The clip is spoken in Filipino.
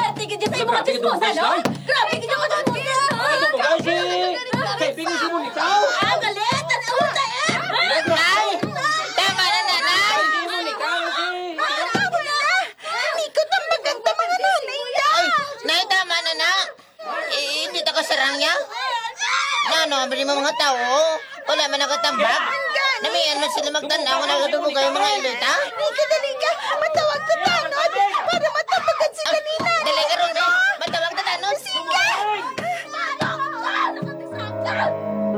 tigil dyan sa imo ka chismosa, no? Grabe ka dyan ka chismosa! Ano ba guys kay bingin si mo nikaw? Ah, galit! Ano mo tayo? Nay! Tama na, nanay! Hindi mo nikaw Mikot ang maganda mga nanay niya! Ay, nay, tama na na. Hindi ta kasarang niya. Ano, bali mo mga tao. Wala man nakatambak. Namiyan man sila magtanaw. Wala katubog kayo mga ilota. Mikot na